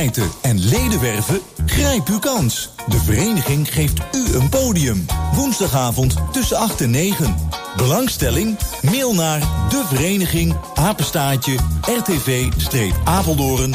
en leden werven? Grijp uw kans. De vereniging geeft u een podium. Woensdagavond tussen 8 en 9. Belangstelling? Mail naar de vereniging @rtv-apeldoorn